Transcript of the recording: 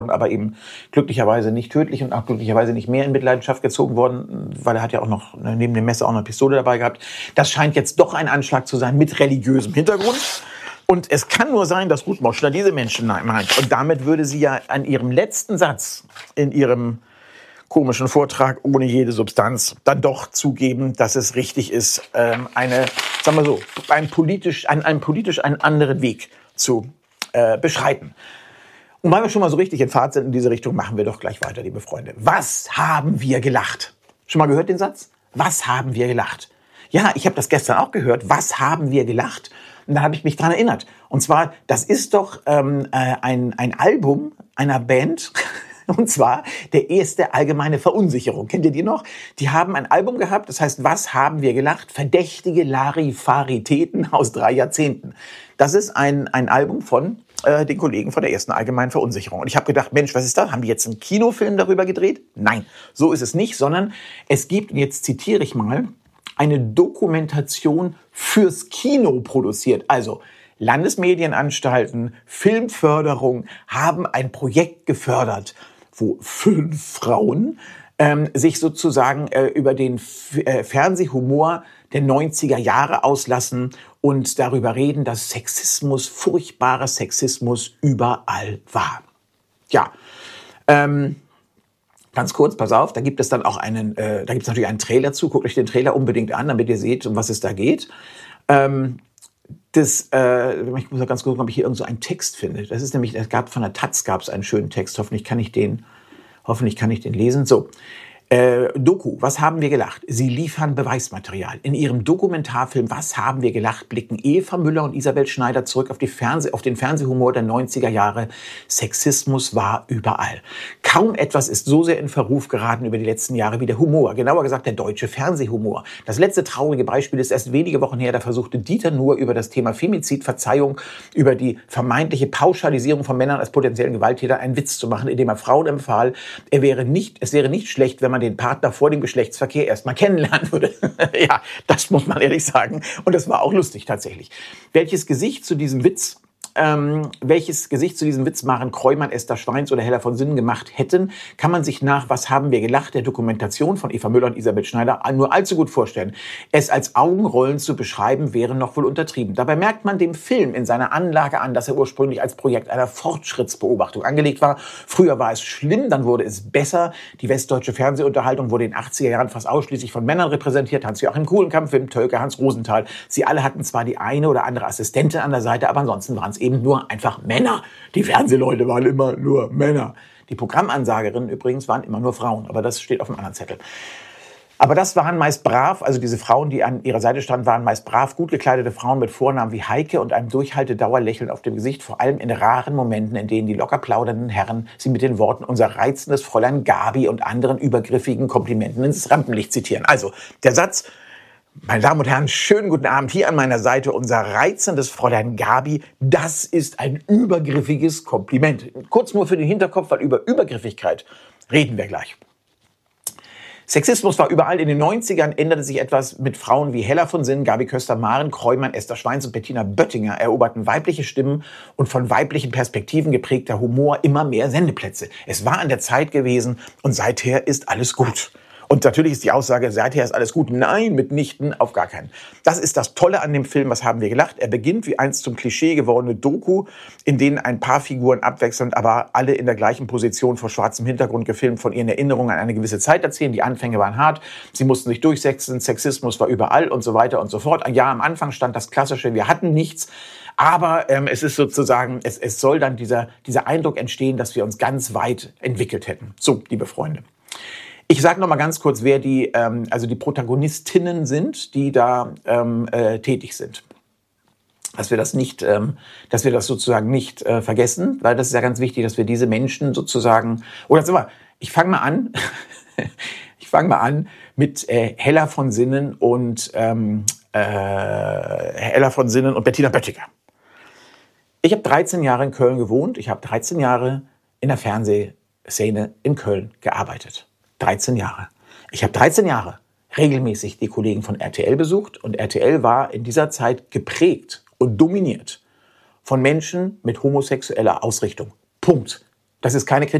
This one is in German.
aber eben glücklicherweise nicht tödlich und auch glücklicherweise nicht mehr in Mitleidenschaft gezogen worden, weil er hat ja auch noch neben dem Messer auch eine Pistole dabei gehabt. Das scheint jetzt doch ein Anschlag zu sein mit religiösem Hintergrund. Und es kann nur sein, dass Ruth Moschner diese Menschen meint. Und damit würde sie ja an ihrem letzten Satz in ihrem komischen Vortrag ohne jede Substanz dann doch zugeben, dass es richtig ist, einen politisch einen anderen Weg zu beschreiten. Und weil wir schon mal so richtig in Fahrt sind in diese Richtung, machen wir doch gleich weiter, liebe Freunde. Was haben wir gelacht? Schon mal gehört den Satz? Was haben wir gelacht? Ja, ich habe das gestern auch gehört. Was haben wir gelacht? Und da habe ich mich dran erinnert. Und zwar, das ist doch ein Album einer Band. Und zwar der erste allgemeine Verunsicherung. Kennt ihr die noch? Die haben ein Album gehabt, das heißt, was haben wir gelacht? Verdächtige Larifaritäten aus 3 Jahrzehnten. Das ist ein Album von den Kollegen von der ersten allgemeinen Verunsicherung. Und ich habe gedacht, Mensch, was ist das? Haben die jetzt einen Kinofilm darüber gedreht? Nein, so ist es nicht, sondern es gibt, und jetzt zitiere ich mal, eine Dokumentation fürs Kino produziert. Also Landesmedienanstalten, Filmförderung haben ein Projekt gefördert, wo 5 Frauen sich sozusagen über den Fernsehhumor der 90er Jahre auslassen und darüber reden, dass Sexismus, furchtbarer Sexismus überall war. Ja, ganz kurz, pass auf, da gibt es dann auch da gibt es natürlich einen Trailer zu. Guckt euch den Trailer unbedingt an, damit ihr seht, um was es da geht. Ich muss noch ganz kurz gucken, ob ich hier irgend so einen Text finde. Das ist nämlich, von der Taz gab es einen schönen Text. Hoffentlich kann ich den lesen. So. Doku, was haben wir gelacht? Sie liefern Beweismaterial. In ihrem Dokumentarfilm Was haben wir gelacht? Blicken Eva Müller und Isabel Schneider zurück auf den Fernsehhumor der 90er Jahre. Sexismus war überall. Kaum etwas ist so sehr in Verruf geraten über die letzten Jahre wie der Humor. Genauer gesagt der deutsche Fernsehhumor. Das letzte traurige Beispiel ist erst wenige Wochen her. Da versuchte Dieter Nuhr über das Thema Femizid, Verzeihung, über die vermeintliche Pauschalisierung von Männern als potenziellen Gewalttäter einen Witz zu machen, indem er Frauen empfahl, es wäre nicht schlecht, wenn man den Partner vor dem Geschlechtsverkehr erstmal kennenlernen würde. Ja, das muss man ehrlich sagen. Und das war auch lustig tatsächlich. Welches Gesicht zu diesem Witz Maren Kreumann, Esther Schweins oder Hella von Sinnen gemacht hätten, kann man sich nach Was haben wir gelacht, der Dokumentation von Eva Müller und Isabel Schneider nur allzu gut vorstellen. Es als Augenrollen zu beschreiben, wäre noch wohl untertrieben. Dabei merkt man dem Film in seiner Anlage an, dass er ursprünglich als Projekt einer Fortschrittsbeobachtung angelegt war. Früher war es schlimm, dann wurde es besser. Die westdeutsche Fernsehunterhaltung wurde in den 80er Jahren fast ausschließlich von Männern repräsentiert. Hans-Joachim Kulenkampf, Wim Tölke, Hans Rosenthal. Sie alle hatten zwar die eine oder andere Assistentin an der Seite, aber ansonsten waren es eben nur einfach Männer. Die Fernsehleute waren immer nur Männer. Die Programmansagerinnen übrigens waren immer nur Frauen, aber das steht auf dem anderen Zettel. Aber das waren meist brav, also diese Frauen, die an ihrer Seite standen, waren meist brav, gut gekleidete Frauen mit Vornamen wie Heike und einem Durchhaltedauerlächeln auf dem Gesicht, vor allem in raren Momenten, in denen die locker plaudernden Herren sie mit den Worten unser reizendes Fräulein Gabi und anderen übergriffigen Komplimenten ins Rampenlicht zitieren. Also der Satz: Meine Damen und Herren, schönen guten Abend. Hier an meiner Seite unser reizendes Fräulein Gabi. Das ist ein übergriffiges Kompliment. Kurz nur für den Hinterkopf, weil über Übergriffigkeit reden wir gleich. Sexismus war überall. In den 90ern änderte sich etwas mit Frauen wie Hella von Sinnen, Gabi Köster, Maren Kreumann, Esther Schweins und Bettina Böttinger eroberten weibliche Stimmen und von weiblichen Perspektiven geprägter Humor immer mehr Sendeplätze. Es war an der Zeit gewesen und seither ist alles gut. Und natürlich ist die Aussage, seither ist alles gut. Nein, mitnichten, auf gar keinen. Das ist das Tolle an dem Film, was haben wir gelacht. Er beginnt wie einst zum Klischee gewordene Doku, in denen ein paar Figuren abwechselnd, aber alle in der gleichen Position vor schwarzem Hintergrund gefilmt von ihren Erinnerungen an eine gewisse Zeit erzählen. Die Anfänge waren hart, sie mussten sich durchsetzen, Sexismus war überall und so weiter und so fort. Ja, am Anfang stand das Klassische, wir hatten nichts. Aber es ist sozusagen, es soll dann dieser Eindruck entstehen, dass wir uns ganz weit entwickelt hätten. So, liebe Freunde. Ich sage noch mal ganz kurz, wer die Protagonistinnen sind, die da tätig sind. Dass wir das sozusagen nicht vergessen, weil das ist ja ganz wichtig, dass wir diese Menschen sozusagen, ich fange mal an mit Hella von Sinnen und Bettina Böttiger. Ich habe 13 Jahre in Köln gewohnt, ich habe 13 Jahre in der Fernsehszene in Köln gearbeitet. 13 Jahre. Ich habe 13 Jahre regelmäßig die Kollegen von RTL besucht und RTL war in dieser Zeit geprägt und dominiert von Menschen mit homosexueller Ausrichtung. Punkt. Das ist keine Kritik.